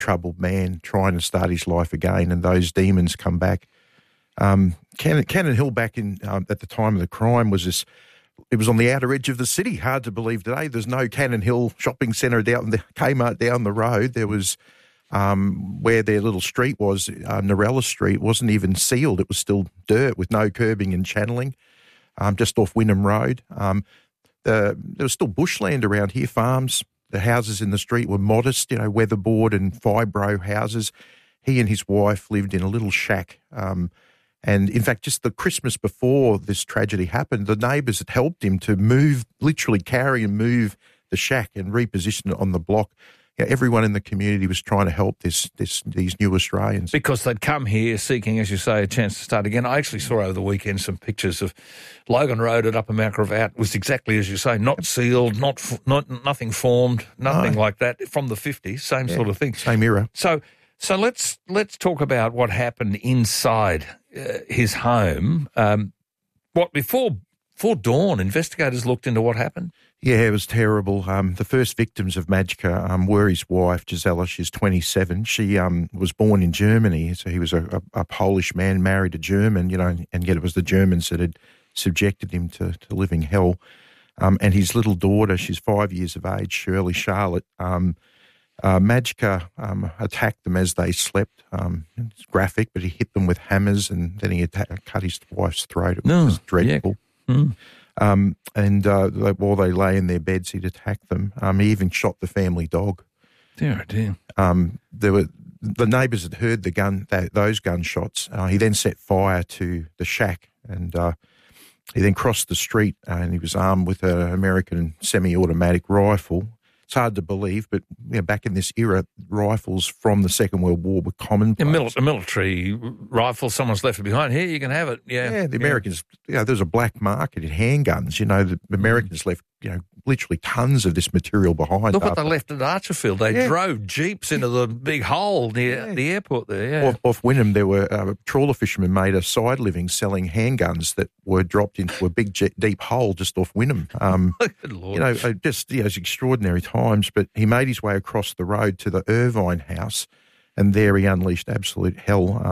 troubled man trying to start his life again, and those demons come back. Cannon Hill back in at the time of the crime was this. It was on the outer edge of the city. Hard to believe today. There's no Cannon Hill shopping centre down the Kmart down the road. There was where their little street was, Norella Street, wasn't even sealed. It was still dirt with no curbing and channelling, just off Wynnum Road. There was still bushland around here, farms. The houses in the street were modest, weatherboard and fibro houses. He and his wife lived in a little shack. And in fact, just the Christmas before this tragedy happened, the neighbours had helped him to move, literally carry and move the shack and reposition it on the block. Everyone in the community was trying to help these new Australians. Because they'd come here seeking, as you say, a chance to start again. I actually saw over the weekend some pictures of Logan Road at Upper Mount Gravatt. Was exactly as you say, not sealed, nothing formed, nothing like that, from the 50s, same sort of thing. Same era. So let's talk about what happened inside his home. Before dawn, investigators looked into what happened? Yeah, it was terrible. The first victims of Majka were his wife, Gisela. She's 27. She was born in Germany, so he was a Polish man married a German, and yet it was the Germans that had subjected him to living hell. And his little daughter, she's 5 years of age, Shirley Charlotte, Majka attacked them as they slept. It's graphic, but he hit them with hammers, and then he cut his wife's throat. It was dreadful. Mm. While they lay in their beds, he'd attack them. He even shot the family dog. Dear. The neighbours had heard those gunshots. He then set fire to the shack, and he then crossed the street, and he was armed with an American semi-automatic rifle. It's hard to believe, but back in this era, rifles from the Second World War were commonplace. A military rifle, someone's left it behind. Here, you can have it. Yeah, the Americans, there's a black market in handguns. The Americans left, literally tons of this material behind. Look what they left at Archerfield. They drove jeeps into the big hole near the airport there. Yeah. Off Wynnum, there were trawler fishermen made a side living selling handguns that were dropped into a big deep hole just off Wynnum. Good Lord. It's extraordinary times. But he made his way across the road to the Irvine house, and there he unleashed absolute hell.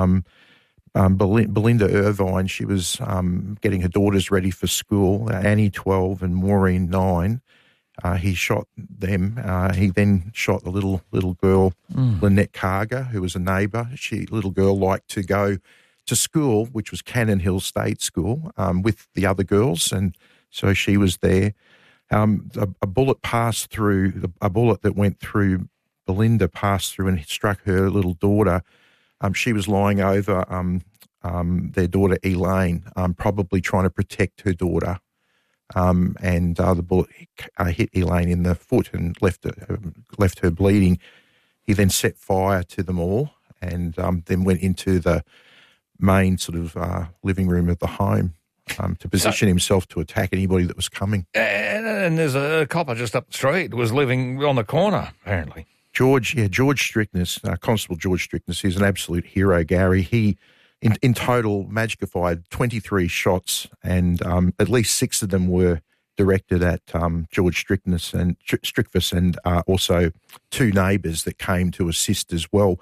Belinda Irvine, she was getting her daughters ready for school, Annie 12 and Maureen 9. He shot them. He then shot the little girl, Lynette Carger, who was a neighbour. Little girl liked to go to school, which was Cannon Hill State School, with the other girls, and so she was there. A bullet passed through, a bullet that went through Belinda passed through and struck her little daughter. She was lying over their daughter Elaine, probably trying to protect her daughter. And the bullet hit Elaine in the foot and left her bleeding. He then set fire to them all, and then went into the main sort of living room of the home to position himself to attack anybody that was coming. And there's a copper just up the street was living on the corner, apparently. George Strickness, Constable George Strickness, he's an absolute hero, Gary. He, in total, Majka fired 23 shots, and at least 6 of them were directed at George Strickness and also 2 neighbours that came to assist as well.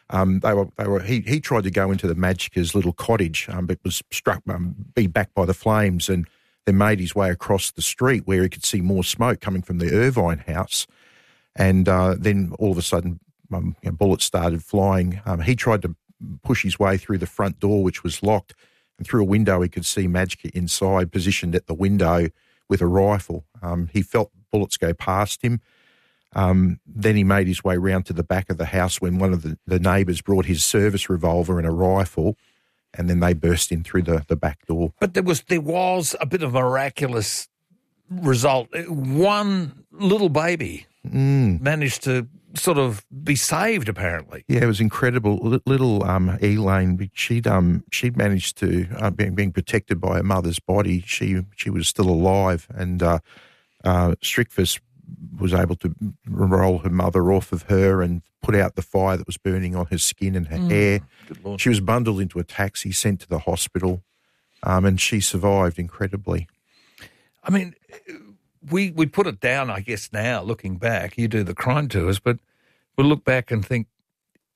He tried to go into the Majka's little cottage, but was struck, back by the flames, and then made his way across the street where he could see more smoke coming from the Irvine house. And then all of a sudden, bullets started flying. He tried to push his way through the front door, which was locked, and through a window he could see Majka inside, positioned at the window with a rifle. He felt bullets go past him. Then he made his way round to the back of the house when one of the neighbours brought his service revolver and a rifle, and then they burst in through the back door. But there was a bit of miraculous result. One little baby managed to sort of be saved, apparently. Yeah, it was incredible. Little Elaine, she'd managed to, being protected by her mother's body, she was still alive, and Strickfus was able to roll her mother off of her and put out the fire that was burning on her skin and her hair. She was bundled into a taxi, sent to the hospital, and she survived incredibly. I mean, we put it down, I guess, now, looking back. You do the crime tours, but we'll look back and think,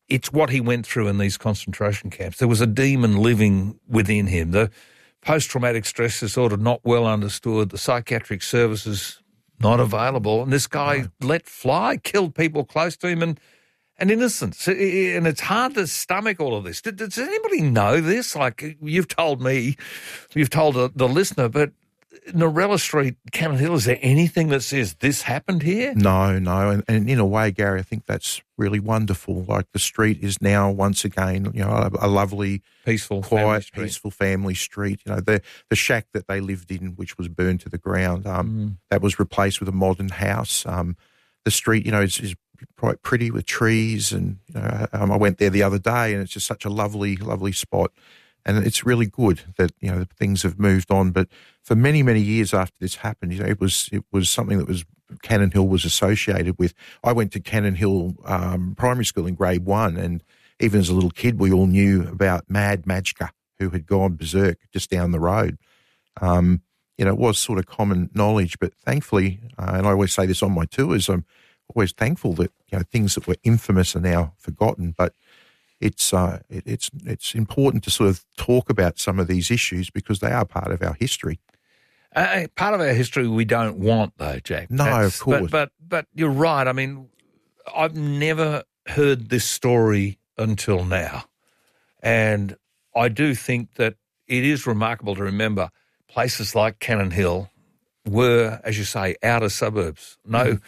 it's what he went through in these concentration camps. There was a demon living within him. The post-traumatic stress disorder not well understood, the psychiatric services not available, and this guy let fly, killed people close to him, and innocents. And it's hard to stomach all of this. Does anybody know this? Like, you've told me, you've told the listener, but Norella Street, Cannon Hill, is there anything that says this happened here? No. And in a way, Gary, I think that's really wonderful. Like, the street is now once again, a lovely, peaceful, quiet, peaceful family street. The shack that they lived in, which was burned to the ground, that was replaced with a modern house. The street, is quite pretty with trees, and I went there the other day, and it's just such a lovely, lovely spot. And it's really good that things have moved on. But for many, many years after this happened, it was something that was Cannon Hill was associated with. I went to Cannon Hill Primary School in grade 1, and even as a little kid, we all knew about Mad Majka, who had gone berserk just down the road. It was sort of common knowledge, but thankfully, and I always say this on my tours, I'm always thankful that things that were infamous are now forgotten. But it's important to sort of talk about some of these issues because they are part of our history. Part of our history we don't want, though, Jack. No, of course. But you're right. I mean, I've never heard this story until now, and I do think that it is remarkable to remember places like Cannon Hill were, as you say, outer suburbs. No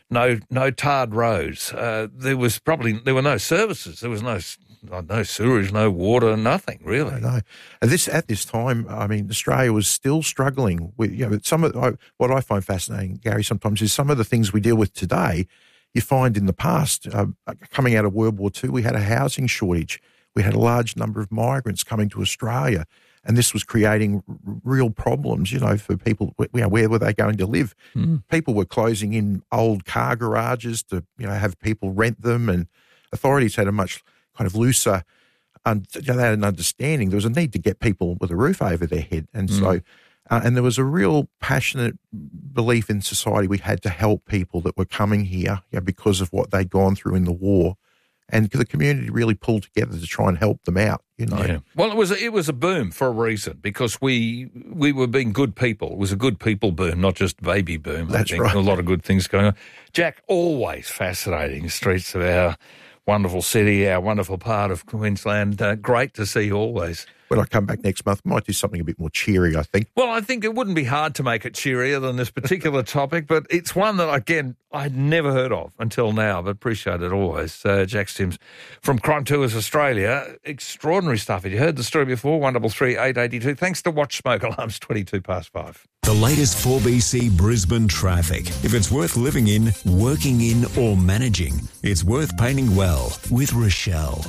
tarred roads. There were no services. There was no sewage, no water, nothing really. No. At this time, I mean, Australia was still struggling with some of what I find fascinating, Gary. Sometimes is some of the things we deal with today. You find in the past, coming out of World War II, we had a housing shortage. We had a large number of migrants coming to Australia. And this was creating real problems, for people. Where were they going to live? People were closing in old car garages to, have people rent them, and authorities had a much kind of looser, they had an understanding. There was a need to get people with a roof over their head, and so, and there was a real passionate belief in society we had to help people that were coming here, because of what they'd gone through in the war. And the community really pulled together to try and help them out, Yeah. Well, it was a boom for a reason because we were being good people. It was a good people boom, not just baby boom. That's I think. right. A lot of good things going on. Jack, always fascinating streets of our wonderful city, our wonderful part of Queensland. Great to see you always. When I come back next month, I might do something a bit more cheery, I think. Well, I think it wouldn't be hard to make it cheerier than this particular topic, but it's one that, again, I'd never heard of until now, but appreciate it always. Jack Stims from Crime Tours Australia. Extraordinary stuff. Have you heard the story before? 133 882. Thanks to Watch Smoke Alarms, 5:22. The latest 4BC Brisbane traffic. If it's worth living in, working in or managing, it's worth painting well with Rochelle.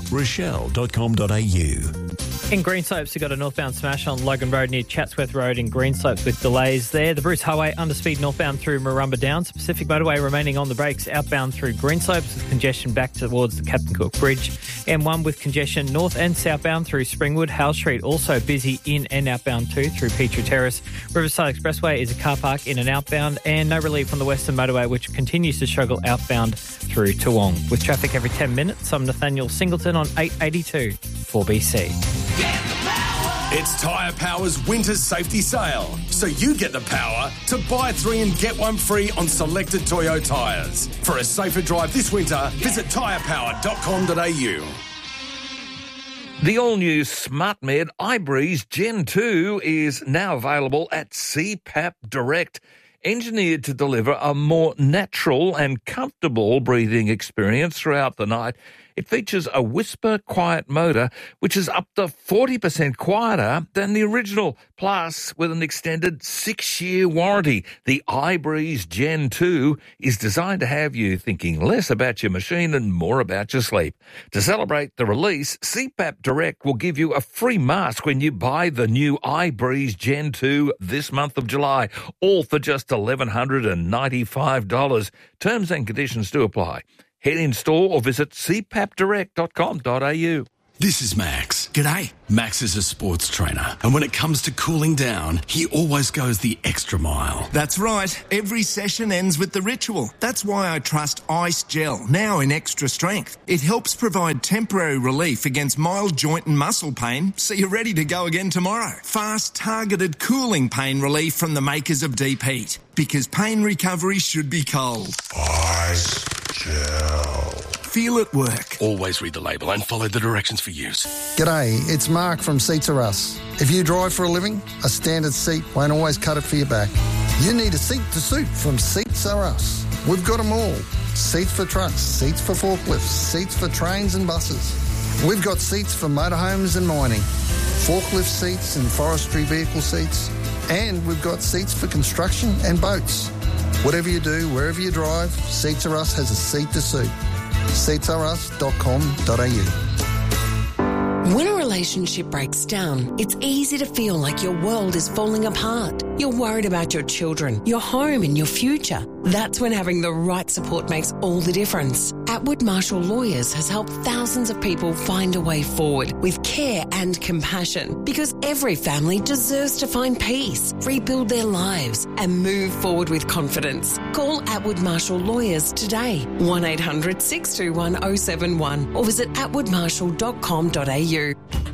Rochelle.com.au. In Greenslopes, you've got a northbound smash on Logan Road near Chatsworth Road in Greenslopes with delays there. The Bruce Highway underspeed northbound through Murrumba Downs. Pacific Motorway remaining on the brakes outbound through Greenslopes with congestion back towards the Captain Cook Bridge. M1 with congestion north and southbound through Springwood. Hale Street also busy in and outbound too through Petrie Terrace. Riverside Expressway is a car park in and outbound, and no relief on the Western Motorway, which continues to struggle outbound through Toowong. With traffic every 10 minutes, I'm Nathaniel Singleton on 882 4BC. It's Tyre Power's Winter Safety Sale, so you get the power to buy 3 and get 1 free on selected Toyo tyres. For a safer drive this winter, visit tyrepower.com.au. The all-new SmartMed iBreeze Gen 2 is now available at CPAP Direct, engineered to deliver a more natural and comfortable breathing experience throughout the night. It features a whisper quiet motor, which is up to 40% quieter than the original, plus with an extended 6-year warranty. The iBreeze Gen 2 is designed to have you thinking less about your machine and more about your sleep. To celebrate the release, CPAP Direct will give you a free mask when you buy the new iBreeze Gen 2 this month of July, all for just $1,195. Terms and conditions do apply. Head in store or visit cpapdirect.com.au. This is Max. G'day. Max is a sports trainer, and when it comes to cooling down, he always goes the extra mile. That's right. Every session ends with the ritual. That's why I trust Ice Gel, now in extra strength. It helps provide temporary relief against mild joint and muscle pain, so you're ready to go again tomorrow. Fast, targeted cooling pain relief from the makers of Deep Heat. Because pain recovery should be cold. Ice Gel. Feel it work. Always read the label and follow the directions for use. G'day, it's Mark from Seats Are Us. If you drive for a living, a standard seat won't always cut it for your back. You need a seat to suit from Seats Are Us. We've got them all. Seats for trucks, seats for forklifts, seats for trains and buses. We've got seats for motorhomes and mining, forklift seats and forestry vehicle seats, and we've got seats for construction and boats. Whatever you do, wherever you drive, Seats Are Us has a seat to suit. seatsarus.com.au. When a relationship breaks down, it's easy to feel like your world is falling apart. You're worried about your children, your home and your future. That's when having the right support makes all the difference. Atwood Marshall Lawyers has helped thousands of people find a way forward with care and compassion, because every family deserves to find peace, rebuild their lives and move forward with confidence. Call Atwood Marshall Lawyers today, 1800 621 071, or visit atwoodmarshall.com.au.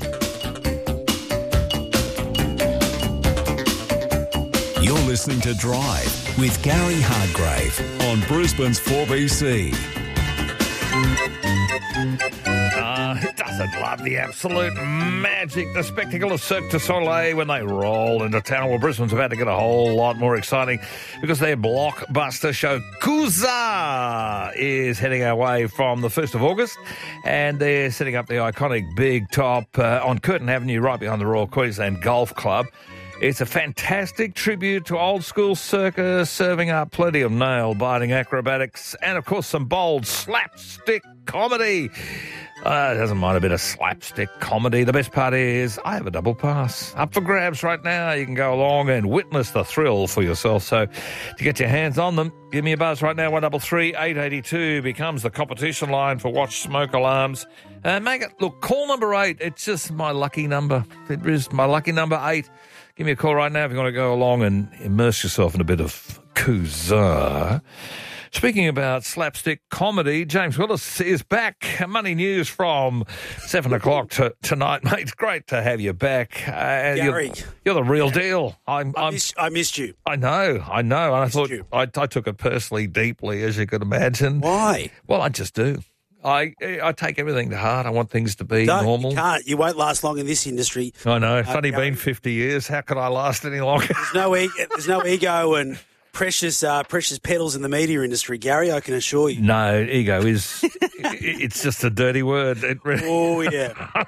You're listening to Drive with Gary Hardgrave on Brisbane's 4BC. Who doesn't love the absolute magic, the spectacle of Cirque du Soleil when they roll into town? Well, Brisbane's about to get a whole lot more exciting because their blockbuster show Kooza is heading our way from the 1st of August, and they're setting up the iconic Big Top on Curtin Avenue right behind the Royal Queensland Golf Club. It's a fantastic tribute to old school circus, serving up plenty of nail-biting acrobatics and, of course, some bold slapstick comedy. It doesn't mind a bit of slapstick comedy. The best part is I have a double pass up for grabs right now. You can go along and witness the thrill for yourself. So to get your hands on them, give me a buzz right now. 133 882 becomes the competition line for Watch Smoke Alarms. Make it, look, call number 8. It's just my lucky number. It is my lucky number 8. Give me a call right now if you want to go along and immerse yourself in a bit of Kooza. Speaking about slapstick comedy, James Willis is back. Money news from 7 o'clock tonight, mate. It's great to have you back. Gary. You're the real deal. I missed you. I know. And I thought I took it personally, deeply, as you could imagine. Why? Well, I just do. I take everything to heart. I want things to be normal. You can't. You won't last long in this industry. I know. It's only been 50 years. How could I last any longer? There's no ego and precious petals in the media industry, Gary, I can assure you. No, ego is it's just a dirty word. Oh, yeah.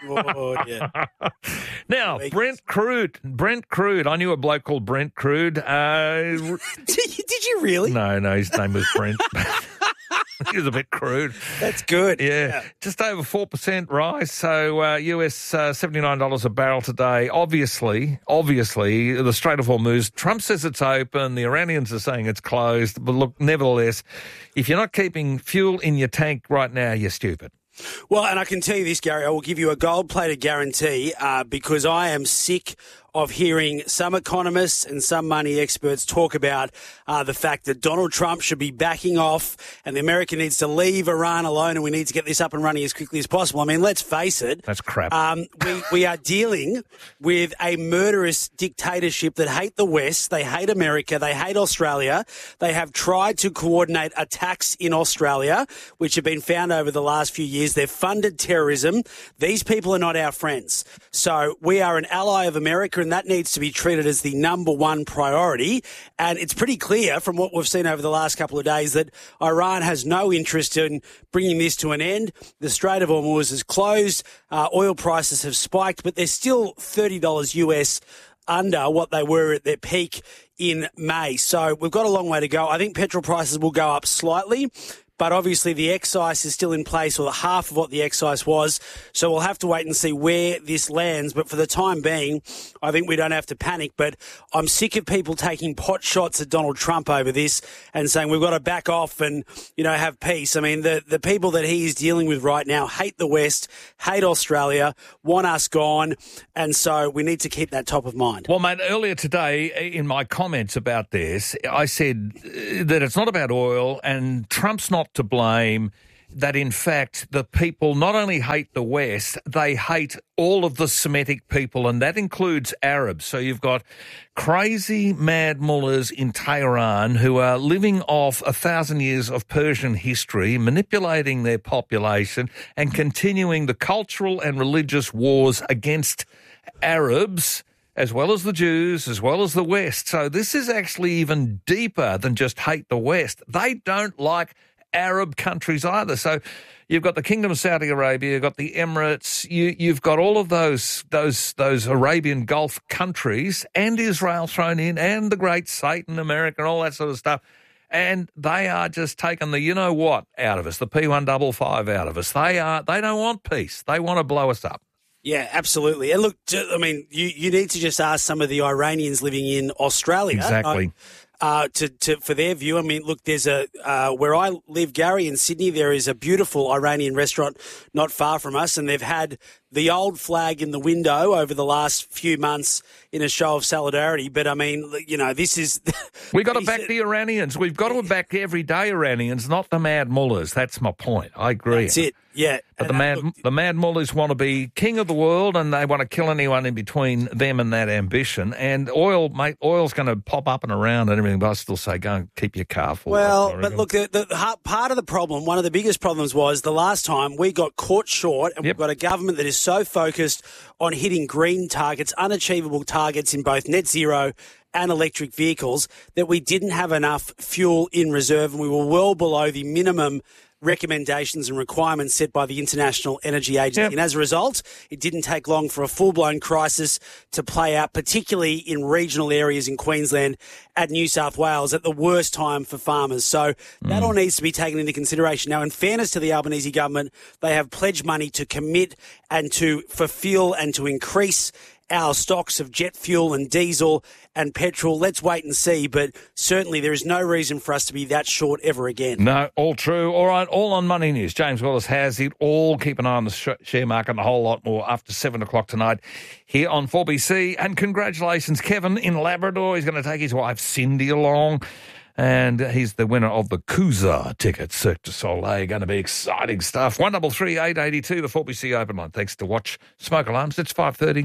Now, Brent Crude. I knew a bloke called Brent Crude. Did you really? No, his name was Brent. He was a bit crude. That's good. Yeah. Just over 4% rise. So US $79 a barrel today. Obviously, the Strait of Hormuz, Trump says it's open. The Iranians are saying it's closed. But look, nevertheless, if you're not keeping fuel in your tank right now, you're stupid. Well, and I can tell you this, Gary, I will give you a gold-plated guarantee because I am sick of hearing some economists and some money experts talk about the fact that Donald Trump should be backing off and the America needs to leave Iran alone and we need to get this up and running as quickly as possible. I mean, let's face it. That's crap. We are dealing with a murderous dictatorship that hate the West. They hate America. They hate Australia. They have tried to coordinate attacks in Australia, which have been found over the last few years. They've funded terrorism. These people are not our friends. So we are an ally of America, and that needs to be treated as the number one priority. And it's pretty clear from what we've seen over the last couple of days that Iran has no interest in bringing this to an end. The Strait of Hormuz is closed. Oil prices have spiked, but they're still $30 US under what they were at their peak in May. So we've got a long way to go. I think petrol prices will go up slightly, but obviously the excise is still in place, or half of what the excise was. So we'll have to wait and see where this lands. But for the time being, I think we don't have to panic. But I'm sick of people taking pot shots at Donald Trump over this and saying we've got to back off and, have peace. I mean, the people that he is dealing with right now hate the West, hate Australia, want us gone, and so we need to keep that top of mind. Well, mate, earlier today in my comments about this, I said that it's not about oil and Trump's not to blame, that in fact the people not only hate the West, they hate all of the Semitic people, and that includes Arabs. So you've got crazy mad mullahs in Tehran who are living off 1,000 years of Persian history, manipulating their population and continuing the cultural and religious wars against Arabs, as well as the Jews, as well as the West. So this is actually even deeper than just hate the West. They don't like Arab countries either. So you've got the Kingdom of Saudi Arabia, you've got the Emirates, you've got all of those Arabian Gulf countries and Israel thrown in, and the great Satan, America, and all that sort of stuff. And they are just taking the you-know-what out of us, the P155 out of us. They don't want peace. They want to blow us up. Yeah, absolutely. And look, I mean, you need to just ask some of the Iranians living in Australia. Exactly. For their view. I mean, look, there's where I live, Gary, in Sydney, there is a beautiful Iranian restaurant not far from us, and they've had the old flag in the window over the last few months in a show of solidarity. But, I mean, this is... We've got to back the Iranians. We've got to back everyday Iranians, not the mad mullahs. That's my point. I agree. That's it, yeah. But the mad mullahs want to be king of the world, and they want to kill anyone in between them and that ambition. And oil, mate, oil's going to pop up and around and everything, but I still say go and keep your car full. Well, but look, the part of the problem, one of the biggest problems was the last time we got caught short, and we've got a government that is so focused on hitting green targets, unachievable targets in both net zero and electric vehicles, that we didn't have enough fuel in reserve, and we were well below the minimum recommendations and requirements set by the International Energy Agency. Yep. And as a result, it didn't take long for a full-blown crisis to play out, particularly in regional areas in Queensland and New South Wales at the worst time for farmers. So that all needs to be taken into consideration. Now, in fairness to the Albanese government, they have pledged money to commit and to fulfil and to increase our stocks of jet fuel and diesel and petrol. Let's wait and see, but certainly there is no reason for us to be that short ever again. No, all true. All right, all on Money News. James Wallace has it all. Keep an eye on the share market and a whole lot more after 7 o'clock tonight here on 4BC. And congratulations, Kevin in Labrador. He's going to take his wife Cindy along. And he's the winner of the Kuza ticket, Cirque du Soleil. Going to be exciting stuff. 133 882, the 4BC open line. Thanks to Watch Smoke Alarms. It's 5:30.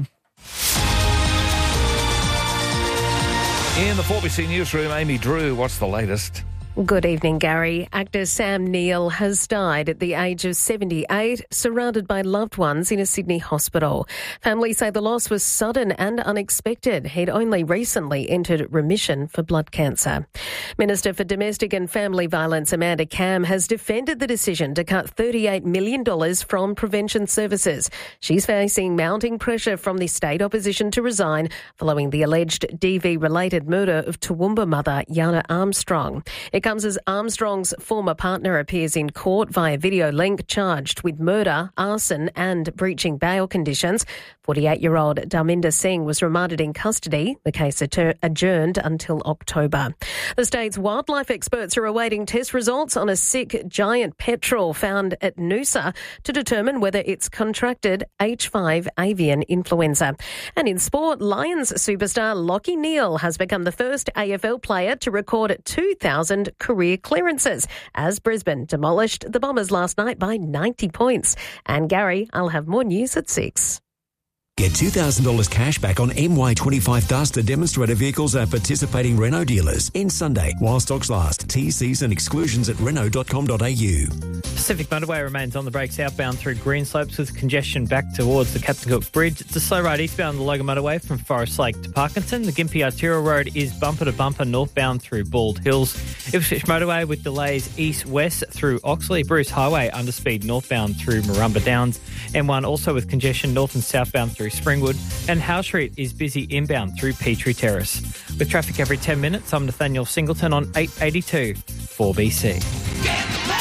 In the 4BC newsroom, Amy Drew, what's the latest? Good evening, Gary. Actor Sam Neill has died at the age of 78, surrounded by loved ones in a Sydney hospital. Families say the loss was sudden and unexpected. He'd only recently entered remission for blood cancer. Minister for Domestic and Family Violence Amanda Cam has defended the decision to cut $38 million from prevention services. She's facing mounting pressure from the state opposition to resign following the alleged DV-related murder of Toowoomba mother Yana Armstrong. It comes as Armstrong's former partner appears in court via video link, charged with murder, arson and breaching bail conditions. 48-year-old Dharminder Singh was remanded in custody. The case adjourned until October. The state's wildlife experts are awaiting test results on a sick giant petrel found at Noosa to determine whether it's contracted H5 avian influenza. And in sport, Lions superstar Lachie Neale has become the first AFL player to record 2,000 career clearances as Brisbane demolished the Bombers last night by 90 points. And Gary, I'll have more news at 6. Get $2,000 cash back on MY25 Duster demonstrator vehicles at participating Renault dealers. End Sunday while stocks last. T's and exclusions at Renault.com.au. Pacific Motorway remains on the brakes outbound through Green Slopes with congestion back towards the Captain Cook Bridge. It's a slow ride eastbound on the Logan Motorway from Forest Lake to Parkinson. The Gympie Arterial Road is bumper to bumper northbound through Bald Hills. Ipswich Motorway with delays east-west through Oxley. Bruce Highway under speed northbound through Marumba Downs. M1 also with congestion north and southbound through Springwood, and Howe Street is busy inbound through Petrie Terrace. With traffic every 10 minutes, I'm Nathaniel Singleton on 882 4BC. Get the power!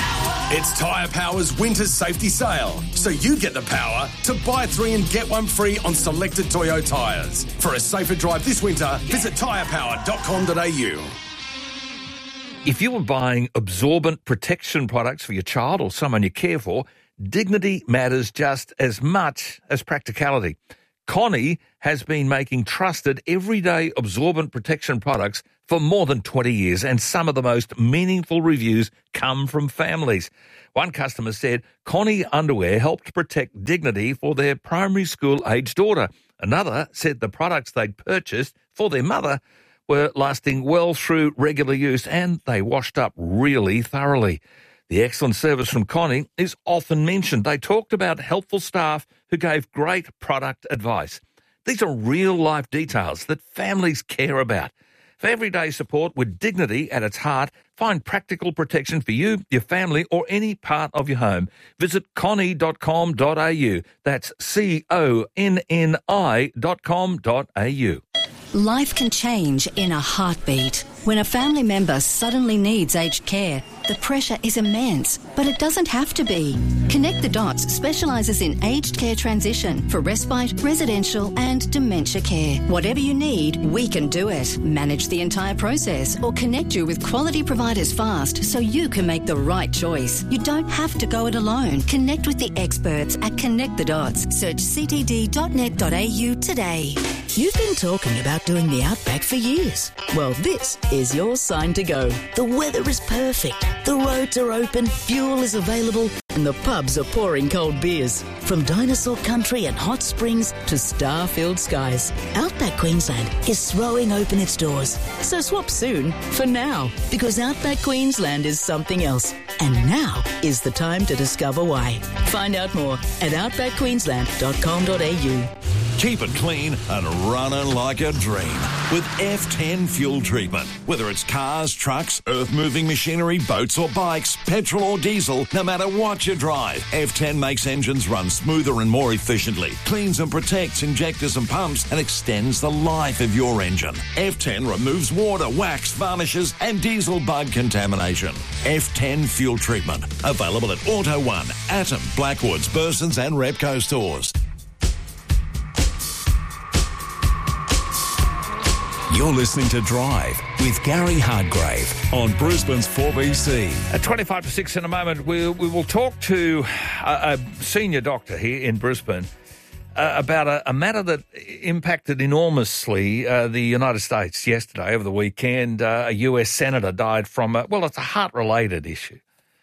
It's Tyre Power's winter safety sale, so you get the power to buy 3 and get 1 free on selected Toyo tyres. For a safer drive this winter, visit tyrepower.com.au. If you were buying absorbent protection products for your child or someone you care for, dignity matters just as much as practicality. Connie has been making trusted everyday absorbent protection products for more than 20 years, and some of the most meaningful reviews come from families. One customer said Connie underwear helped protect dignity for their primary school-aged daughter. Another said the products they'd purchased for their mother were lasting well through regular use, and they washed up really thoroughly. The excellent service from Connie is often mentioned. They talked about helpful staff who gave great product advice. These are real-life details that families care about. For everyday support with dignity at its heart, find practical protection for you, your family, or any part of your home. Visit connie.com.au. That's CONNI.com.au. Life can change in a heartbeat. When a family member suddenly needs aged care, the pressure is immense, but it doesn't have to be. Connect the Dots specialises in aged care transition for respite, residential and dementia care. Whatever you need, we can do it. Manage the entire process or connect you with quality providers fast so you can make the right choice. You don't have to go it alone. Connect with the experts at Connect the Dots. Search ctd.net.au today. You've been talking about doing the Outback for years. Well, this is your sign to go. The weather is perfect. The roads are open, fuel is available, and the pubs are pouring cold beers. From dinosaur country and hot springs to star-filled skies, Outback Queensland is throwing open its doors. So swap soon for now, because Outback Queensland is something else. And now is the time to discover why. Find out more at outbackqueensland.com.au. Keep it clean and running like a dream with F10 fuel treatment. Whether it's cars, trucks, earth-moving machinery, boats or bikes, petrol or diesel, no matter what you drive, F10 makes engines run smoother and more efficiently, cleans and protects injectors and pumps, and extends the life of your engine. F10 removes water, wax, varnishes and diesel bug contamination. F10 fuel treatment. Available at Auto One, Atom, Blackwoods, Burson's and Repco stores. You're listening to Drive with Gary Hardgrave on Brisbane's 4BC. At 25 to 6 in a moment, we will talk to a senior doctor here in Brisbane about a matter that impacted enormously the United States yesterday, over the weekend. A US senator died from, it's a heart-related issue.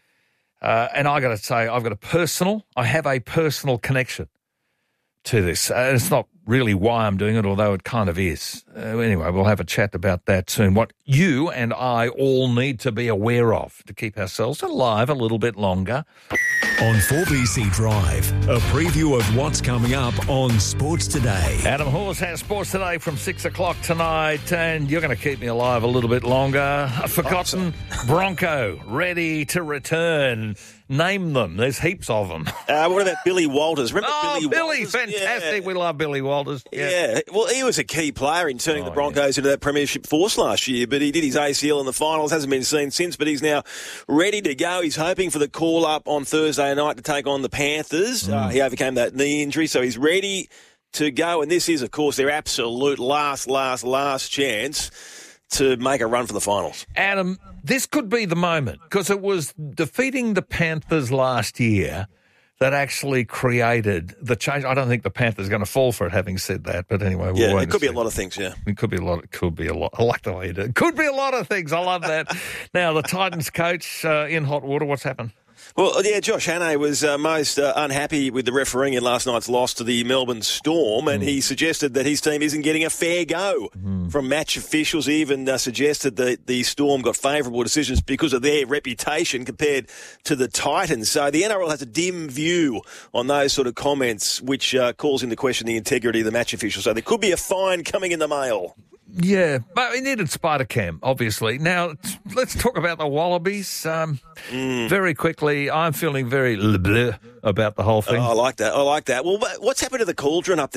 And I got to say, I have a personal connection to this. It's not really why I'm doing it, although it kind of is. Anyway, we'll have a chat about that soon. What you and I all need to be aware of to keep ourselves alive a little bit longer. On 4BC Drive, a preview of what's coming up on Sports Today. Adam Hawes has Sports Today from 6 o'clock tonight, and you're going to keep me alive a little bit longer. A forgotten Bronco ready to return. Name them. There's heaps of them. What about Billy Walters? Remember Billy, fantastic. Yeah. We love Billy Walters. Yeah. Well, he was a key player in turning the Broncos into that premiership force last year, but he did his ACL in the finals, hasn't been seen since, but he's now ready to go. He's hoping for the call-up on Thursday night to take on the Panthers. He overcame that knee injury, so he's ready to go, and this is, of course, their absolute last chance to make a run for the finals. Adam, this could be the moment, because it was defeating the Panthers last year that actually created the change. I don't think the Panthers are going to fall for it, having said that, but anyway, we'll wait. It could be a lot of things, yeah. It could be a lot. I like the way you do it. Could be a lot of things. I love that. Now, the Titans coach in hot water. What's happened? Well, yeah, Josh Hannay was most unhappy with the refereeing in last night's loss to the Melbourne Storm, and he suggested that his team isn't getting a fair go from match officials. He even suggested that the Storm got favourable decisions because of their reputation compared to the Titans. So the NRL has a dim view on those sort of comments, which calls into question the integrity of the match officials. So there could be a fine coming in the mail. Yeah, but we needed Spider-Cam, obviously. Now, let's talk about the Wallabies. Very quickly, I'm feeling very bleh about the whole thing. I like that. Well, what's happened to the cauldron up there?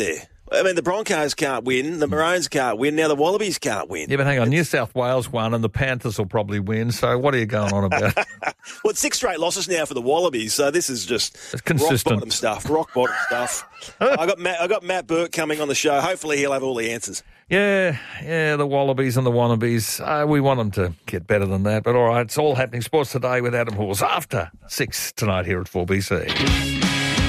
I mean, the Broncos can't win, the Maroons can't win, now the Wallabies can't win. Yeah, but hang on, New South Wales won and the Panthers will probably win, so what are you going on about? Well, it's 6 straight losses now for the Wallabies, so this is just consistent. rock bottom stuff. I got Matt Burke coming on the show. Hopefully he'll have all the answers. Yeah, the Wallabies and the Wannabes. We want them to get better than that, but all right, it's all happening. Sports Today with Adam Halls after 6 tonight here at 4BC.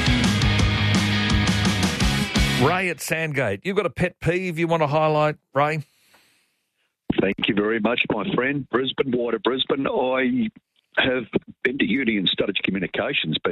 Ray at Sandgate, you've got a pet peeve you want to highlight, Ray? Thank you very much, my friend. Brisbane, Water, Brisbane. I have been to uni and studied communications, but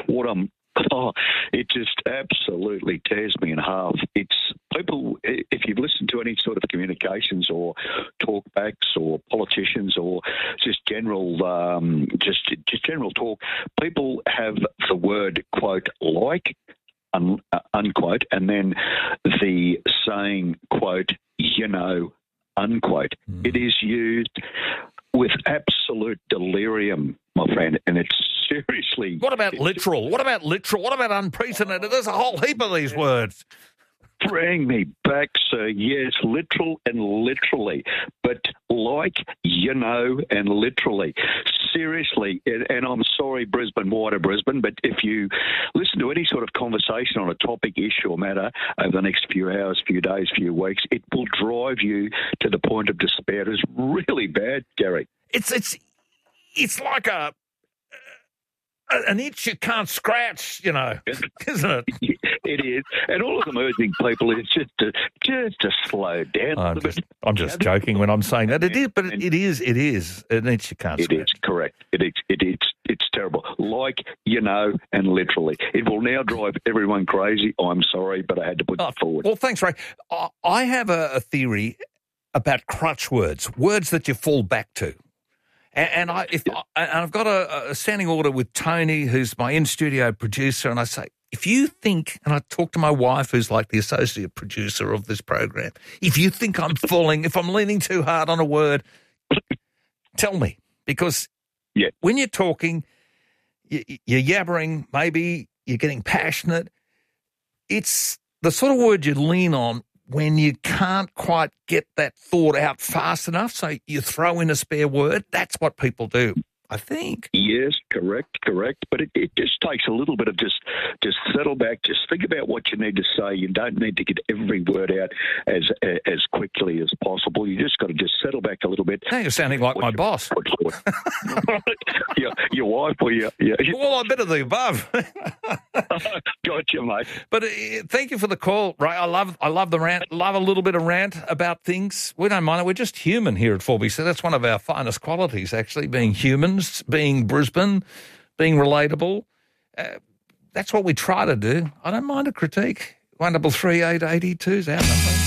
it just absolutely tears me in half. It's people, if you've listened to any sort of communications or talkbacks or politicians or just general general talk, people have the word, quote, like, unquote, and then the saying, quote, unquote. It is used with absolute delirium, my friend, and it's seriously... What about literal? What about literal? What about unprecedented? There's a whole heap of these words. Bring me back, sir. Yes, literal and literally, but like, and literally. Seriously, and I'm sorry, Brisbane, Water, Brisbane, but if you listen to any sort of conversation on a topic, issue or matter over the next few hours, few days, few weeks, it will drive you to the point of despair. It's really bad, Gary. It's like an itch you can't scratch, isn't it? It is. And all of them urging people is just to slow down a little bit. I'm just joking when I'm saying that. It is, but it is an itch you can't scratch. It is, correct. It's terrible. Like, and literally. It will now drive everyone crazy. I'm sorry, but I had to put it forward. Well, thanks, Ray. I have a theory about crutch words that you fall back to. And I've got a standing order with Tony, who's my in-studio producer, and I say, if you think, and I talk to my wife, who's like the associate producer of this program, if you think I'm if I'm leaning too hard on a word, tell me. Because when you're talking, you're yabbering, maybe you're getting passionate. It's the sort of word you lean on when you can't quite get that thought out fast enough, so you throw in a spare word. That's what people do, I think. Yes, correct. But it just takes a little bit of just settle back, just think about what you need to say. You don't need to get every word out as quickly as possible. You just got to just settle back a little bit. Now you're sounding like my boss. Your wife or your... Well, I'm bit of the above. Gotcha, mate. But thank you for the call, Ray. I love the rant. Love a little bit of rant about things. We don't mind it. We're just human here at 4BC. That's one of our finest qualities, actually, being humans, being Brisbane, being relatable. That's what we try to do. I don't mind a critique. 133-882's our number.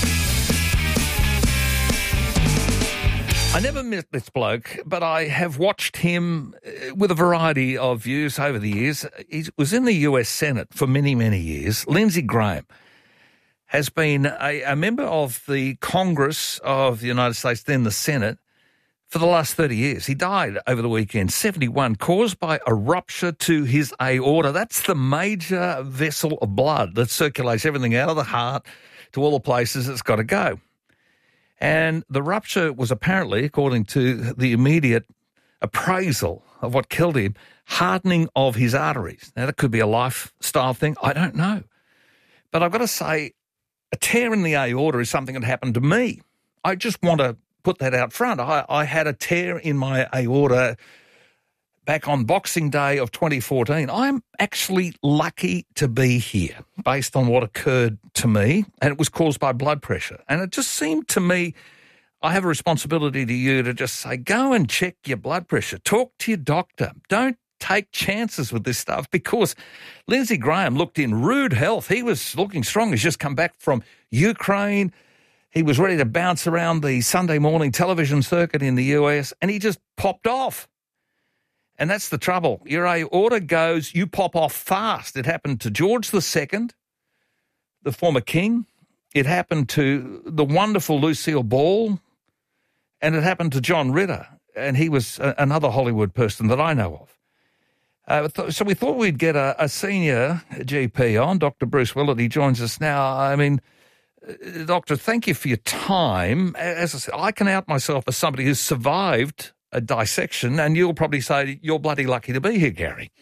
I never met this bloke, but I have watched him with a variety of views over the years. He was in the US Senate for many, many years. Lindsey Graham has been a member of the Congress of the United States, then the Senate, for the last 30 years. He died over the weekend, 71, caused by a rupture to his aorta. That's the major vessel of blood that circulates everything out of the heart to all the places it's got to go. And the rupture was apparently, according to the immediate appraisal of what killed him, hardening of his arteries. Now, that could be a lifestyle thing. I don't know. But I've got to say, a tear in the aorta is something that happened to me. I just want to put that out front. I had a tear in my aorta back on Boxing Day of 2014. I'm actually lucky to be here based on what occurred to me, and it was caused by blood pressure. And it just seemed to me, I have a responsibility to you to just say, go and check your blood pressure. Talk to your doctor. Don't take chances with this stuff, because Lindsey Graham looked in rude health. He was looking strong. He's just come back from Ukraine. He was ready to bounce around the Sunday morning television circuit in the US, and he just popped off. And that's the trouble. Your aorta goes, you pop off fast. It happened to George II, the former king. It happened to the wonderful Lucille Ball, and it happened to John Ritter, and he was another Hollywood person that I know of. So we thought we'd get a senior GP on, Dr. Bruce Willett. He joins us now. I mean, Doctor, thank you for your time. As I said, I can out myself as somebody who's survived a dissection, and you'll probably say you're bloody lucky to be here, Gary.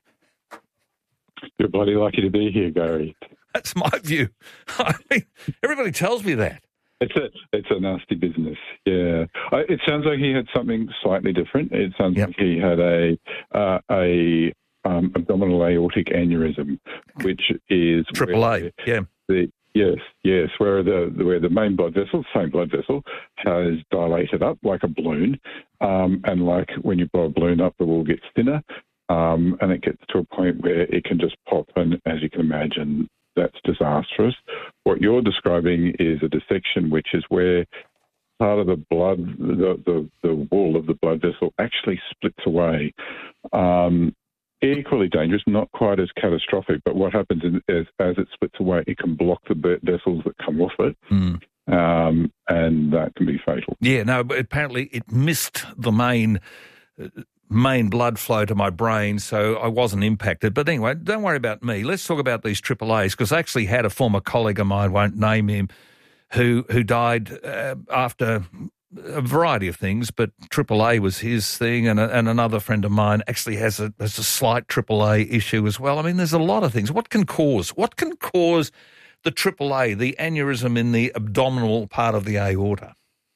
You're bloody lucky to be here, Gary. That's my view. I mean, everybody tells me that. It's a nasty business, yeah. It sounds like he had something slightly different. It sounds like he had a abdominal aortic aneurysm, which is AAA, Yes, where the main blood vessel, same blood vessel, has dilated up like a balloon, and like when you blow a balloon up, the wall gets thinner, and it gets to a point where it can just pop, and as you can imagine, that's disastrous. What you're describing is a dissection, which is where part of the blood, the wall of the blood vessel actually splits away. Equally dangerous, not quite as catastrophic, but what happens is as it splits away, it can block the vessels that come off it, and that can be fatal. Yeah, no, but apparently it missed the main blood flow to my brain, so I wasn't impacted. But anyway, don't worry about me. Let's talk about these AAAs, because I actually had a former colleague of mine, won't name him, who died after a variety of things, but AAA was his thing, and another friend of mine actually has a slight AAA issue as well. I mean, there's a lot of things. What can cause the AAA, the aneurysm in the abdominal part of the aorta?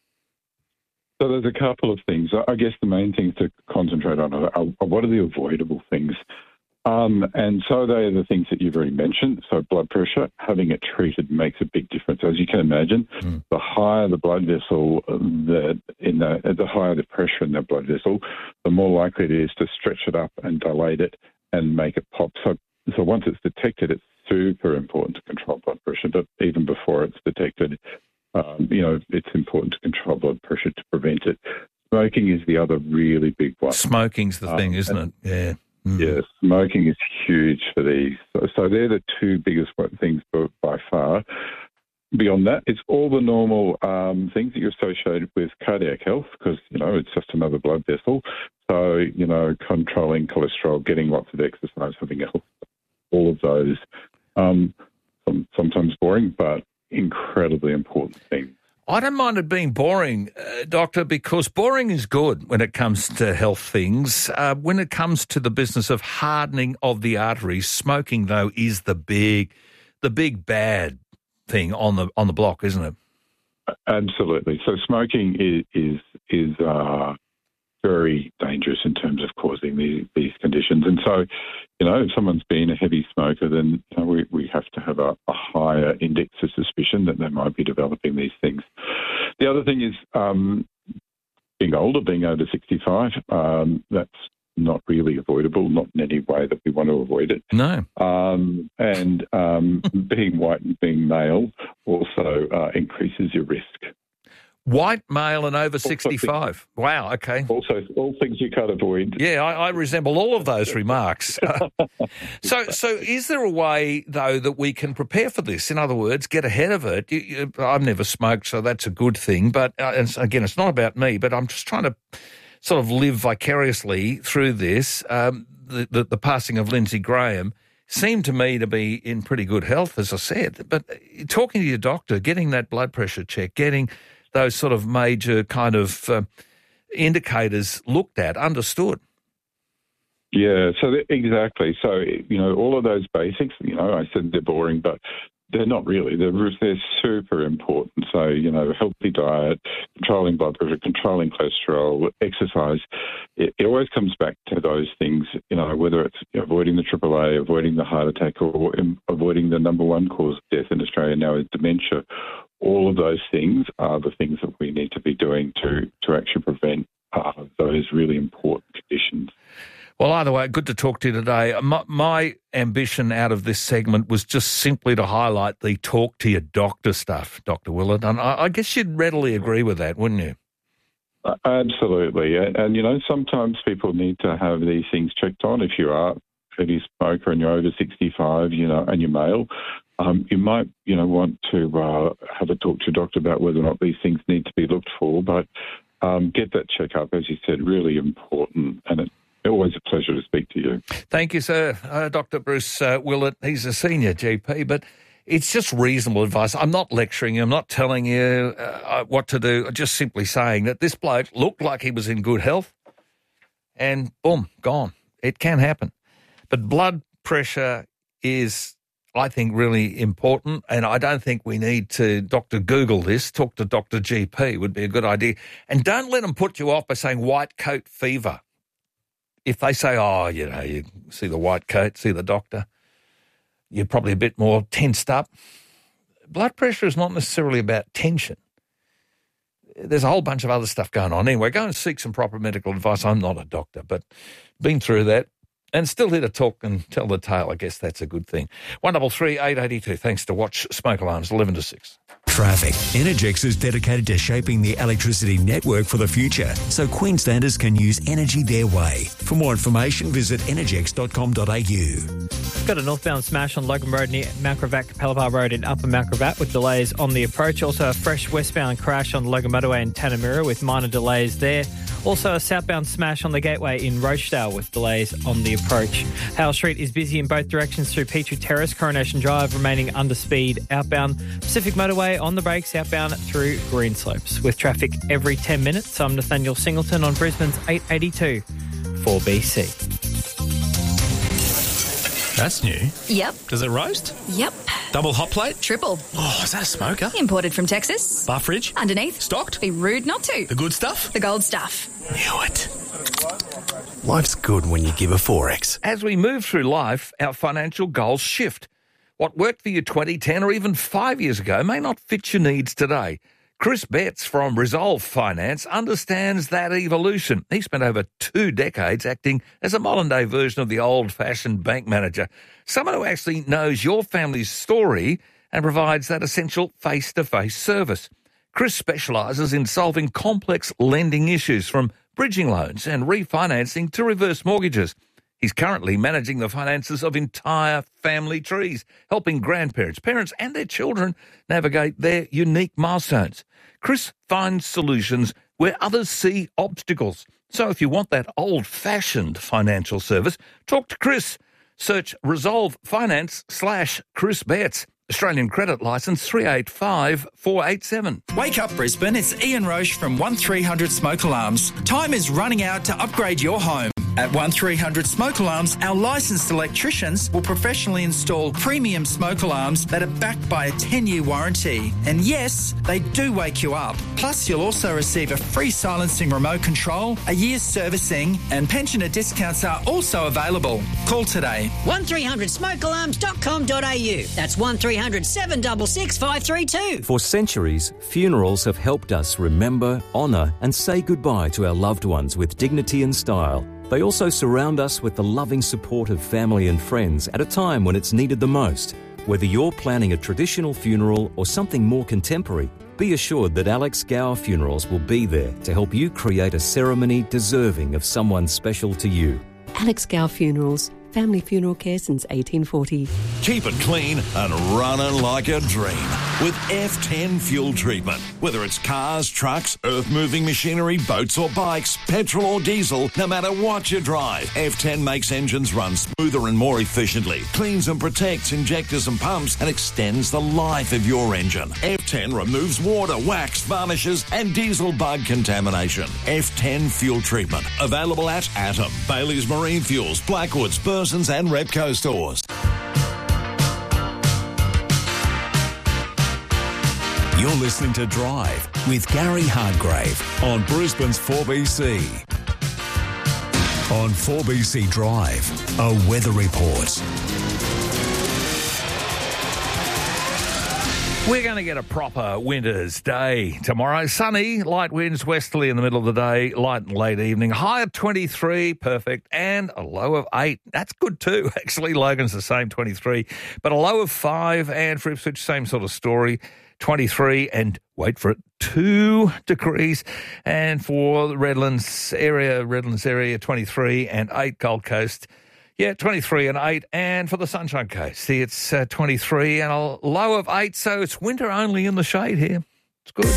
So there's a couple of things. I guess the main things to concentrate on are what are the avoidable things. And so they are the things that you've already mentioned. So blood pressure, having it treated makes a big difference. As you can imagine, the higher the blood vessel, the higher the pressure in that blood vessel, the more likely it is to stretch it up and dilate it and make it pop. So once it's detected, it's super important to control blood pressure. But even before it's detected, it's important to control blood pressure to prevent it. Smoking is the other really big one. Smoking's the thing, isn't it? Yeah. Yeah, smoking is huge for these. So they're the two biggest things by far. Beyond that, it's all the normal things that you associate with cardiac health because, it's just another blood vessel. So, controlling cholesterol, getting lots of exercise, having a health, all of those, sometimes boring, but incredibly important things. I don't mind it being boring, Doctor, because boring is good when it comes to health things. When it comes to the business of hardening of the arteries, smoking, though, is the big bad thing on the block, isn't it? Absolutely. So smoking is very dangerous in terms of causing these conditions. And so, if someone's been a heavy smoker, then we have to have a higher index of suspicion that they might be developing these things. The other thing is being older, being over 65, that's not really avoidable, not in any way that we want to avoid it. No. And being white and being male also increases your risk. White, male and over 65. Wow, okay. Also, all things you can't avoid. Yeah, I resemble all of those remarks. So is there a way, though, that we can prepare for this? In other words, get ahead of it? I've never smoked, so that's a good thing. But, again, it's not about me, but I'm just trying to sort of live vicariously through this. The passing of Lindsay Graham seemed to me to be in pretty good health, as I said. But talking to your doctor, getting that blood pressure check, getting those sort of major kind of indicators looked at, understood. Yeah, exactly. So, all of those basics, I said they're boring, but they're not really. They're super important. So, healthy diet, controlling blood pressure, controlling cholesterol, exercise. It always comes back to those things, whether it's avoiding the AAA, avoiding the heart attack, or avoiding the number one cause of death in Australia now is dementia. All of those things are the things that we need to be doing to actually prevent those really important conditions. Well, either way, good to talk to you today. My ambition out of this segment was just simply to highlight the talk to your doctor stuff, Dr. Willett, and I guess you'd readily agree with that, wouldn't you? Absolutely. And sometimes people need to have these things checked on. If you are a heavy smoker and you're over 65, and you're male, you might, want to have a talk to your doctor about whether or not these things need to be looked for. But get that checkup, as you said, really important. And it's always a pleasure to speak to you. Thank you, sir. Dr. Bruce Willett, he's a senior GP, but It's just reasonable advice. I'm not lecturing you. I'm not telling you what to do. I'm just simply saying that this bloke looked like he was in good health and boom, gone. It can happen. But blood pressure is, I think, really important, and I don't think we need to Dr. Google this. Talk to Dr. GP would be a good idea. And don't let them put you off by saying white coat fever. If they say, you see the white coat, see the doctor, you're probably a bit more tensed up. Blood pressure is not necessarily about tension. There's a whole bunch of other stuff going on. Anyway, go and seek some proper medical advice. I'm not a doctor, but been through that and still here to talk and tell the tale. I guess that's a good thing. 133 882. Thanks to Watch Smoke Alarms, 11 to 6. Traffic. Energex is dedicated to shaping the electricity network for the future so Queenslanders can use energy their way. For more information, visit energex.com.au. Got a northbound smash on Logan Road near Malcravac, Capalaba Road in Upper Malcravac with delays on the approach. Also a fresh westbound crash on Logan Motorway in Tanamura with minor delays there. Also a southbound smash on the Gateway in Rochdale with delays on the approach. Hale Street is busy in both directions through Petrie Terrace, Coronation Drive remaining under speed outbound. Pacific Motorway on the brakes outbound through Greenslopes with traffic every 10 minutes. I'm Nathaniel Singleton on Brisbane's 882 4BC. That's new. Yep. Does it roast? Yep. Double hot plate? Triple. Oh, is that a smoker? Imported from Texas. Bar fridge? Underneath. Stocked? Be rude not to. The good stuff? The gold stuff. Knew it. Life's good when you give a 4X. As we move through life, our financial goals shift. What worked for you 20, 10 or even 5 years ago may not fit your needs today. Chris Betts from Resolve Finance understands that evolution. He spent over 2 decades acting as a modern-day version of the old-fashioned bank manager, someone who actually knows your family's story and provides that essential face-to-face service. Chris specialises in solving complex lending issues from bridging loans and refinancing to reverse mortgages. He's currently managing the finances of entire family trees, helping grandparents, parents and their children navigate their unique milestones. Chris finds solutions where others see obstacles. So if you want that old-fashioned financial service, talk to Chris. Search Resolve Finance /Chris Betts. Australian credit licence 385487. Wake up, Brisbane. It's Ian Roche from 1300 Smoke Alarms. Time is running out to upgrade your home. At 1300 Smoke Alarms, our licensed electricians will professionally install premium smoke alarms that are backed by a 10-year warranty. And yes, they do wake you up. Plus, you'll also receive a free silencing remote control, a year's servicing, and pensioner discounts are also available. Call today. 1300smokealarms.com.au. That's 1300 766 532. For centuries, funerals have helped us remember, honour and say goodbye to our loved ones with dignity and style. They also surround us with the loving support of family and friends at a time when it's needed the most. Whether you're planning a traditional funeral or something more contemporary, be assured that Alex Gower Funerals will be there to help you create a ceremony deserving of someone special to you. Alex Gower Funerals, family funeral care since 1840. Keep it clean and running like a dream with F10 fuel treatment. Whether it's cars, trucks, earth-moving machinery, boats or bikes, petrol or diesel, no matter what you drive, F10 makes engines run smoother and more efficiently, cleans and protects injectors and pumps, and extends the life of your engine. F10 removes water, wax, varnishes and diesel bug contamination. F10 fuel treatment. Available at Atom, Bailey's Marine Fuels, Blackwoods, Burson's and Repco stores. You're listening to Drive with Gary Hardgrave on Brisbane's 4BC. On 4BC Drive, a weather report. We're going to get a proper winter's day tomorrow. Sunny, light winds westerly in the middle of the day, light and late evening. High of 23, perfect, and a low of 8. That's good too, actually. Logan's the same, 23. But a low of 5, and for Ipswich, same sort of story, 23, and wait for it, 2 degrees. And for the Redlands area, 23, and 8 Gold Coast. Yeah, 23 and 8, and for the Sunshine Coast, see, it's 23 and a low of 8, so it's winter only in the shade here. It's good.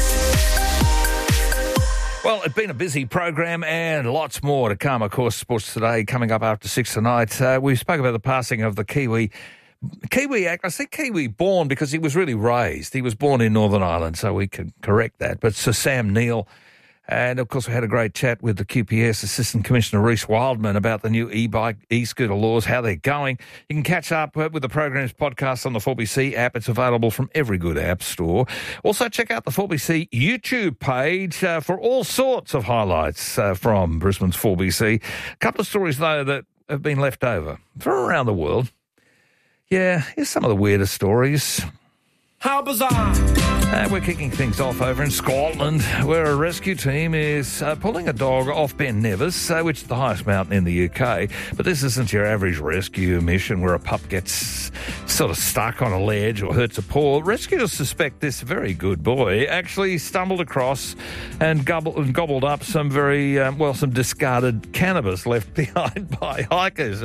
Well, it's been a busy program and lots more to come. Of course, Sports Today coming up after 6 tonight. We spoke about the passing of the Kiwi Kiwi act. I say Kiwi born because he was really raised. He was born in Northern Ireland, so we can correct that. But Sir Sam Neill. And, of course, we had a great chat with the QPS Assistant Commissioner Reece Wildman about the new e-bike, e-scooter laws, how they're going. You can catch up with the program's podcast on the 4BC app. It's available from every good app store. Also, check out the 4BC YouTube page for all sorts of highlights from Brisbane's 4BC. A couple of stories, though, that have been left over from around the world. Yeah, here's some of the weirdest stories. How bizarre! We're kicking things off over in Scotland, where a rescue team is pulling a dog off Ben Nevis, which is the highest mountain in the UK. But this isn't your average rescue mission where a pup gets sort of stuck on a ledge or hurts a paw. Rescuers suspect this very good boy actually stumbled across and gobbled up some some discarded cannabis left behind by hikers.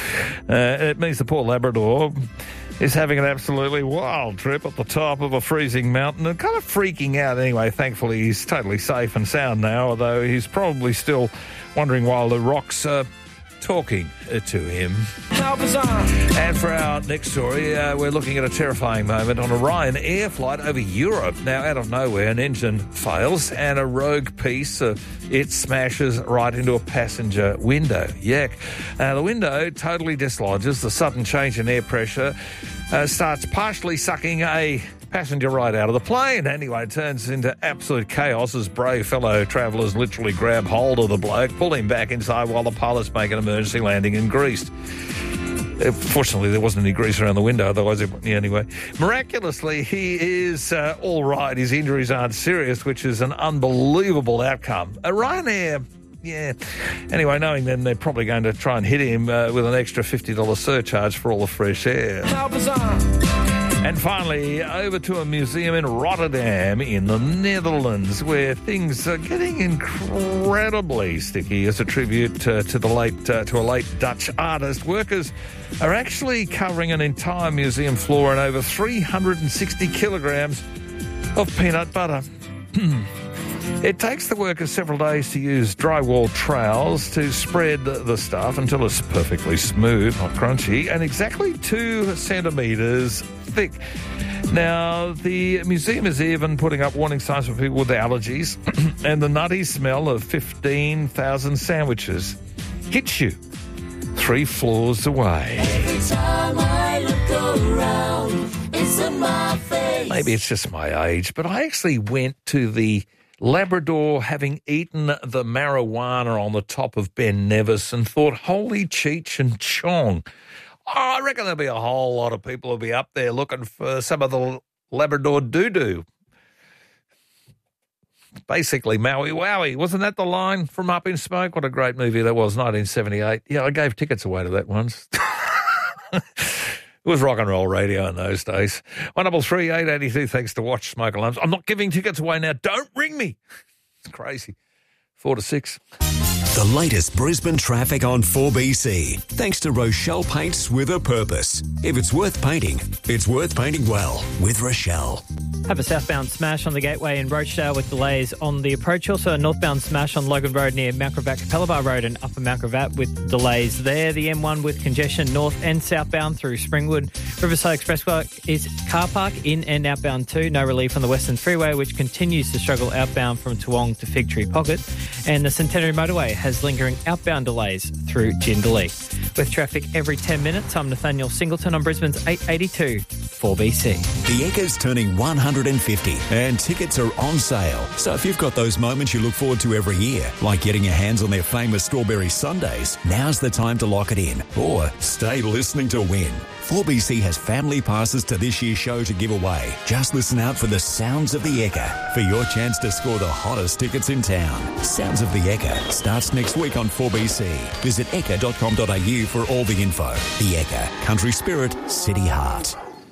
It means the poor Labrador is having an absolutely wild trip at the top of a freezing mountain and kind of freaking out anyway. Thankfully, he's totally safe and sound now, although he's probably still wondering why the rocks are talking to him. How bizarre! And for our next story, we're looking at a terrifying moment on a Ryanair flight over Europe. Now, out of nowhere, an engine fails and a rogue piece of it smashes right into a passenger window. Yuck. The window totally dislodges. The sudden change in air pressure starts partially sucking a passenger right out of the plane. Anyway, it turns into absolute chaos as brave fellow travellers literally grab hold of the bloke, pull him back inside while the pilots make an emergency landing in Greece. Fortunately, there wasn't any grease around the window, otherwise anyway. Miraculously, he is all right. His injuries aren't serious, which is an unbelievable outcome. Ryanair, yeah. Anyway, knowing then they're probably going to try and hit him with an extra $50 surcharge for all the fresh air. How bizarre! And finally, over to a museum in Rotterdam in the Netherlands, where things are getting incredibly sticky as a tribute to a late Dutch artist. Workers are actually covering an entire museum floor in over 360 kilograms of peanut butter. It takes the workers several days to use drywall trowels to spread the stuff until it's perfectly smooth, not crunchy, and exactly 2 centimetres thick. Now, the museum is even putting up warning signs for people with allergies, and the nutty smell of 15,000 sandwiches hits you 3 floors away. Every time I look around, it's in my face. Maybe it's just my age, but I actually went to the Labrador having eaten the marijuana on the top of Ben Nevis and thought, holy Cheech and Chong. I reckon there'll be a whole lot of people who'll be up there looking for some of the Labrador doo-doo. Basically, Maui Wowie. Wasn't that the line from Up in Smoke? What a great movie that was, 1978. Yeah, I gave tickets away to that once. It was rock and roll radio in those days. 133 882, thanks to Watch Smoke Alarms. I'm not giving tickets away now. Don't ring me. It's crazy. 4 to 6. The latest Brisbane traffic on 4BC. Thanks to Rochelle Paints with a Purpose. If it's worth painting, it's worth painting well with Rochelle. Have a southbound smash on the Gateway in Rochdale with delays on the approach. Also a northbound smash on Logan Road near Mount Gravatt, Capella Road and Upper Mount Gravatt with delays there. The M1 with congestion north and southbound through Springwood. Riverside Expressway is car park in and outbound too. No relief on the Western Freeway, which continues to struggle outbound from Toowong to Fig Tree Pocket. And the Centenary Motorway has lingering outbound delays through Jindalee. With traffic every 10 minutes, I'm Nathaniel Singleton on Brisbane's 882 4BC. The Ekka's turning 150 and tickets are on sale. So if you've got those moments you look forward to every year, like getting your hands on their famous strawberry sundaes, now's the time to lock it in. Or stay listening to win. 4BC has family passes to this year's show to give away. Just listen out for the Sounds of the Ekka for your chance to score the hottest tickets in town. Sounds of the Ekka starts next week on 4BC. Visit ekka.com.au for all the info. The Ekka, country spirit, city heart.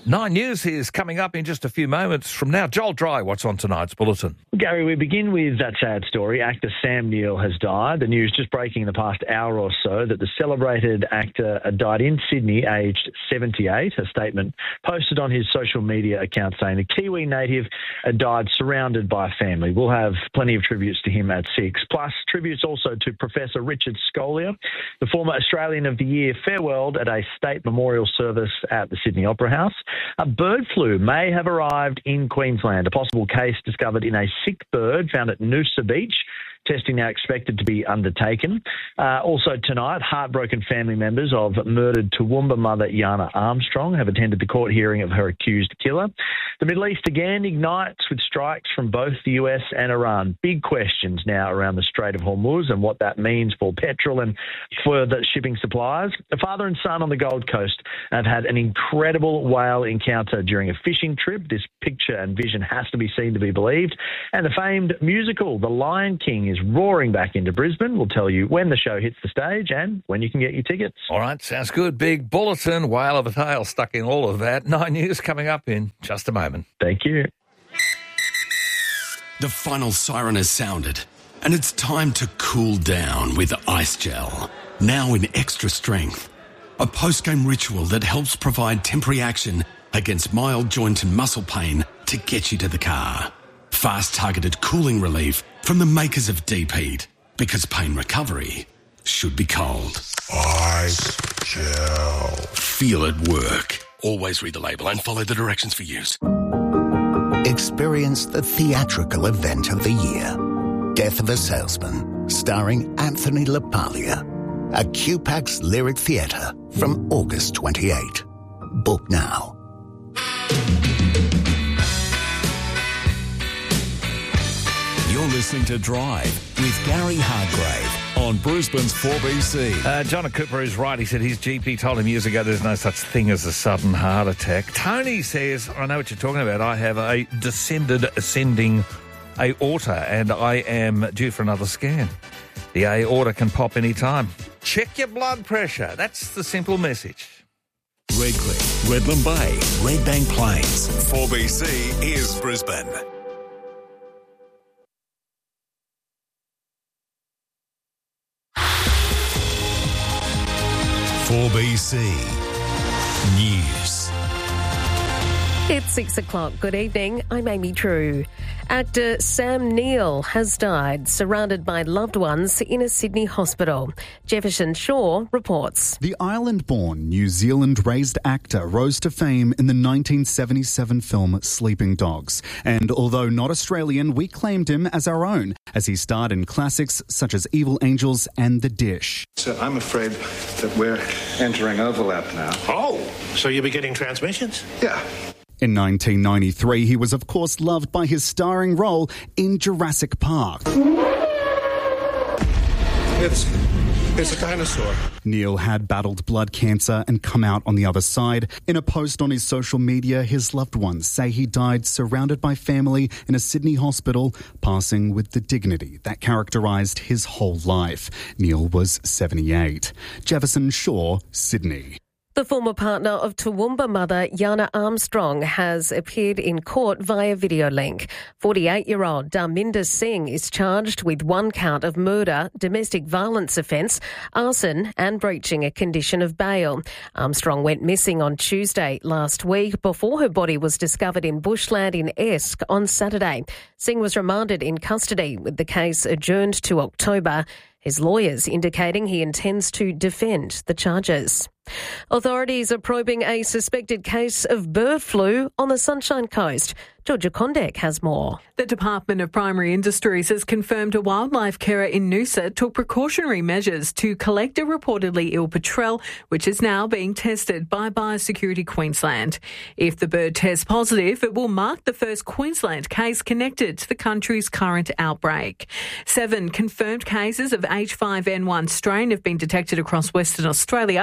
9 News is coming up in just a few moments from now. Joel Dry, what's on tonight's bulletin? Gary, we begin with that sad story. Actor Sam Neill has died. The news just breaking in the past hour or so that the celebrated actor died in Sydney, aged 78. A statement posted on his social media account saying the Kiwi native died surrounded by family. We'll have plenty of tributes to him at 6. Plus, tributes also to Professor Richard Scolia, the former Australian of the Year, farewelled at a state memorial service at the Sydney Opera House. A bird flu may have arrived in Queensland. A possible case discovered in a sick bird found at Noosa Beach. Testing now expected to be undertaken. Also tonight, heartbroken family members of murdered Toowoomba mother Yana Armstrong have attended the court hearing of her accused killer. The Middle East again ignites with strikes from both the US and Iran. Big questions now around the Strait of Hormuz and what that means for petrol and for the shipping supplies. A father and son on the Gold Coast have had an incredible whale encounter during a fishing trip. This picture and vision has to be seen to be believed. And the famed musical, The Lion King, is roaring back into Brisbane. We'll tell you when the show hits the stage and when you can get your tickets. All right, sounds good. Big bulletin, whale of a tale stuck in all of that. 9 News coming up in just a moment. Thank you. The final siren has sounded, and it's time to cool down with Ice Gel. Now in extra strength. A post-game ritual that helps provide temporary action against mild joint and muscle pain to get you to the car. Fast targeted cooling relief from the makers of Deep Heat, because pain recovery should be cold. Ice Gel. Feel it work. Always read the label and follow the directions for use. Experience the theatrical event of the year. Death of a Salesman, starring Anthony LaPaglia. At QPAX Lyric Theatre from August 28. Book now. You're listening to Drive with Gary Hargrave on Brisbane's 4BC. John Cooper is right. He said his GP told him years ago there's no such thing as a sudden heart attack. Tony says, I know what you're talking about. I have a ascending aorta and I am due for another scan. The aorta can pop any time. Check your blood pressure. That's the simple message. Redcliffe, Redland Bay, Redbank Plains. 4BC is Brisbane. BC News. It's 6 o'clock. Good evening. I'm Amy True. Actor Sam Neill has died, surrounded by loved ones in a Sydney hospital. Jefferson Shaw reports. The Ireland-born, New Zealand-raised actor rose to fame in the 1977 film Sleeping Dogs. And although not Australian, we claimed him as our own, as he starred in classics such as Evil Angels and The Dish. So I'm afraid that we're entering overlap now. Oh, so you'll be getting transmissions? Yeah. In 1993, he was of course loved by his starring role in Jurassic Park. It's a dinosaur. Neill had battled blood cancer and come out on the other side. In a post on his social media, his loved ones say he died surrounded by family in a Sydney hospital, passing with the dignity that characterised his whole life. Neill was 78. Jefferson Shaw, Sydney. The former partner of Toowoomba mother Yana Armstrong has appeared in court via video link. 48-year-old Dharminder Singh is charged with 1 count of murder, domestic violence offence, arson and breaching a condition of bail. Armstrong went missing on Tuesday last week before her body was discovered in bushland in Esk on Saturday. Singh was remanded in custody with the case adjourned to October. His lawyers indicating he intends to defend the charges. Authorities are probing a suspected case of bird flu on the Sunshine Coast. Georgia Condek has more. The Department of Primary Industries has confirmed a wildlife carer in Noosa took precautionary measures to collect a reportedly ill petrel, which is now being tested by Biosecurity Queensland. If the bird tests positive, it will mark the first Queensland case connected to the country's current outbreak. 7 confirmed cases of H5N1 strain have been detected across Western Australia.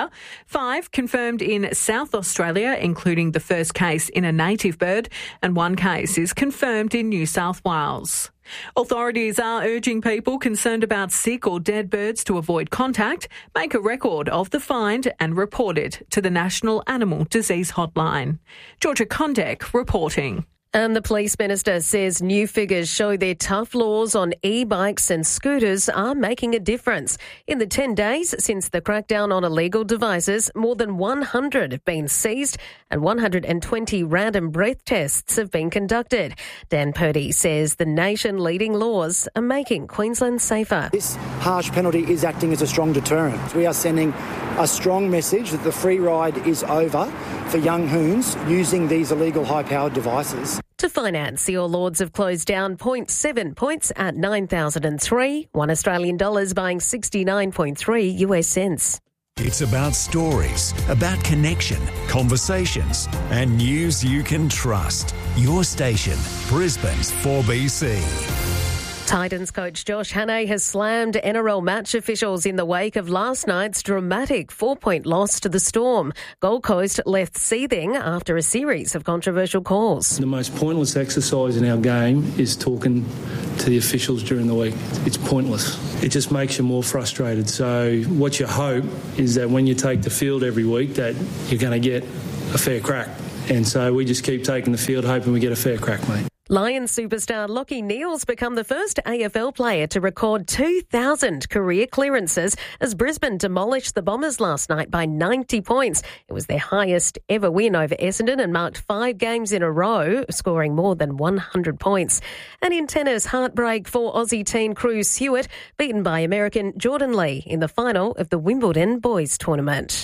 5 confirmed in South Australia, including the first case in a native bird, and 1 case is confirmed in New South Wales. Authorities are urging people concerned about sick or dead birds to avoid contact, make a record of the find and report it to the National Animal Disease Hotline. Georgia Kondek reporting. And the police minister says new figures show their tough laws on e-bikes and scooters are making a difference. In the 10 days since the crackdown on illegal devices, more than 100 have been seized and 120 random breath tests have been conducted. Dan Purdy says the nation-leading laws are making Queensland safer. This harsh penalty is acting as a strong deterrent. We are sending a strong message that the free ride is over for young hoons using these illegal high-powered devices. To finance, the All Lords have closed down 0.7 points at 9,003, $1 buying 69.3 US cents. It's about stories, about connection, conversations, and news you can trust. Your station, Brisbane's 4BC. Titans coach Josh Hannay has slammed NRL match officials in the wake of last night's dramatic 4-point loss to the Storm. Gold Coast left seething after a series of controversial calls. The most pointless exercise in our game is talking to the officials during the week. It's pointless. It just makes you more frustrated. So what you hope is that when you take the field every week that you're going to get a fair crack. And so we just keep taking the field hoping we get a fair crack, mate. Lions superstar Lachie Neale's become the first AFL player to record 2,000 career clearances as Brisbane demolished the Bombers last night by 90 points. It was their highest ever win over Essendon and marked 5 games in a row, scoring more than 100 points. And in tennis, heartbreak for Aussie teen Cruz Hewitt, beaten by American Jordan Lee in the final of the Wimbledon boys tournament.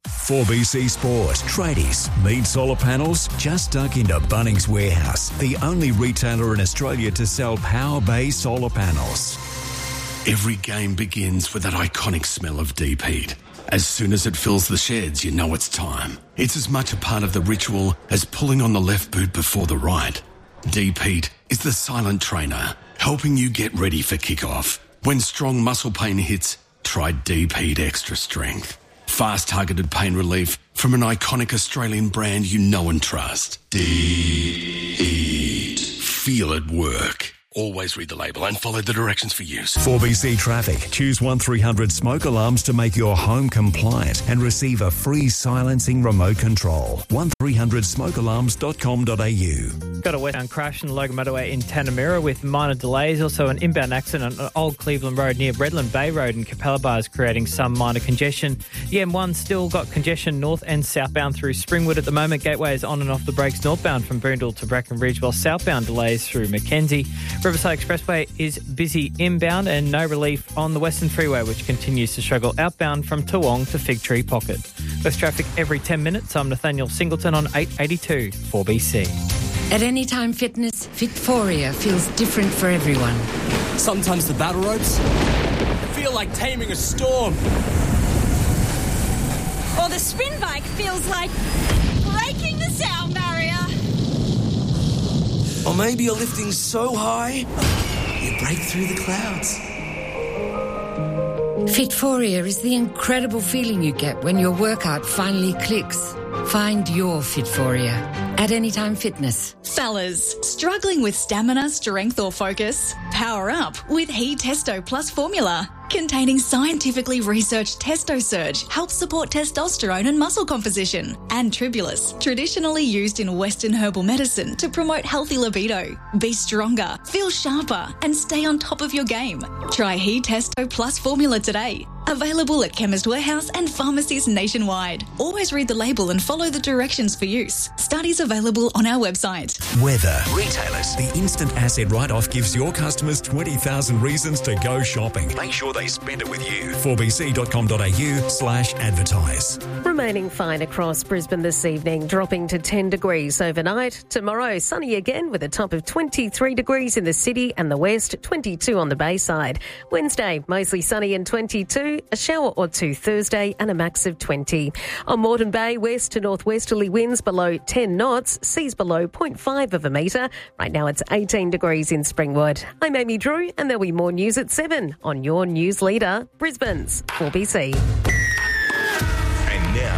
4BC Sport. Tradies. Need solar panels? Just dug into Bunnings Warehouse, the only retailer in Australia to sell Power Bay solar panels. Every game begins with that iconic smell of deep heat. As soon as it fills the sheds, you know it's time. It's as much a part of the ritual as pulling on the left boot before the right. Deep heat is the silent trainer, helping you get ready for kickoff. When strong muscle pain hits, try Deep Heat Extra Strength. Fast targeted pain relief from an iconic Australian brand you know and trust. Deep Heat. Feel it work. Always read the label and follow the directions for use. 4BC Traffic. Choose 1300 smoke alarms to make your home compliant and receive a free silencing remote control. 1300smokealarms.com.au. Got a westbound crash in the Logan Motorway in Tanamura with minor delays. Also an inbound accident on Old Cleveland Road near Redland Bay Road in Capella Bars, creating some minor congestion. The M1 still got congestion north and southbound through Springwood at the moment. Gateway is on and off the brakes northbound from Boondall to Breckenridge, while southbound delays through Mackenzie. Riverside Expressway is busy inbound and no relief on the Western Freeway, which continues to struggle outbound from Toowong to Fig Tree Pocket. With traffic every 10 minutes, I'm Nathaniel Singleton on 882 4BC. At Anytime Fitness, Fitforia feels different for everyone. Sometimes the battle ropes feel like taming a storm. Or the spin bike feels like breaking the sound barrier. Or maybe you're lifting so high, you break through the clouds. Fitforia is the incredible feeling you get when your workout finally clicks. Find your Fitforia at Anytime Fitness. Fellas, struggling with stamina, strength or focus? Power up with He Testo Plus formula. Containing scientifically researched Testo Surge helps support testosterone and muscle composition. And Tribulus, traditionally used in Western herbal medicine to promote healthy libido. Be stronger, feel sharper, and stay on top of your game. Try He Testo Plus formula today. Available at Chemist Warehouse and pharmacies nationwide. Always read the label and follow the directions for use. Studies available on our website. Weather. Retailers. The instant asset write-off gives your customers 20,000 reasons to go shopping. Make sure they spend it with you. 4bc.com.au/advertise. Remaining fine across Brisbane this evening, dropping to 10 degrees overnight. Tomorrow, sunny again with a top of 23 degrees in the city and the west, 22 on the Bayside. Wednesday, mostly sunny and 22. A shower or two Thursday and a max of 20. On Moreton Bay, west to northwesterly winds below 10 knots, seas below 0.5 of a metre. Right now it's 18 degrees in Springwood. I'm Amy Drew and there'll be more news at 7 on your news leader, Brisbane's 4BC. And now,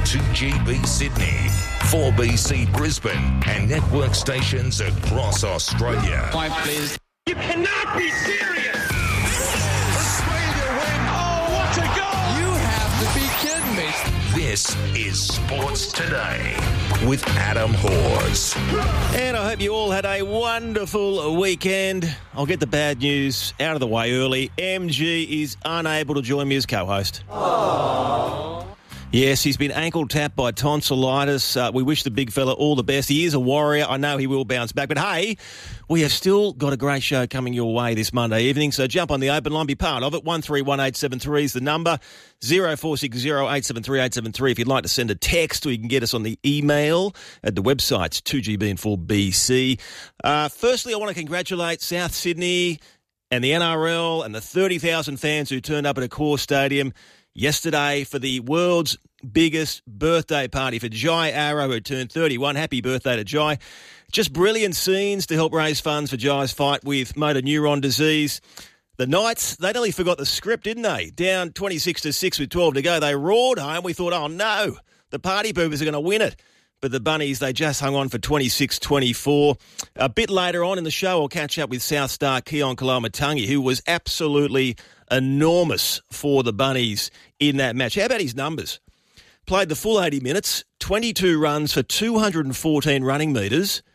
2GB Sydney, 4BC Brisbane, and network stations across Australia. Point, please. You cannot be serious! Australia win! Oh, what a goal! You have to be kidding me. This is Sports Today with Adam Hawes. And I hope you all had a wonderful weekend. I'll get the bad news out of the way early. MG is unable to join me as co-host. Aww. Yes, he's been ankle tapped by tonsillitis. We wish the big fella all the best. He is a warrior. I know he will bounce back. But hey, we have still got a great show coming your way this Monday evening. So jump on the open line, be part of it. 131873 is the number. 0460 873 873 if you'd like to send a text, or you can get us on the email at the websites 2GB and 4BC. Firstly, I want to congratulate South Sydney and the NRL and the 30,000 fans who turned up at Accor Stadium yesterday for the world's biggest birthday party for Jai Arrow, who turned 31. Happy birthday to Jai. Just brilliant scenes to help raise funds for Jai's fight with motor neuron disease. The Knights, they nearly forgot the script, didn't they? Down 26-6 with 12 to go. They roared home. We thought, oh no, the Party Poopers are going to win it. But the Bunnies, they just hung on for 26-24. A bit later on in the show, I'll catch up with South Star Keon Kalamatangi, who was absolutely enormous for the Bunnies in that match. How about his numbers? Played the full 80 minutes, 22 runs for 214 running metres,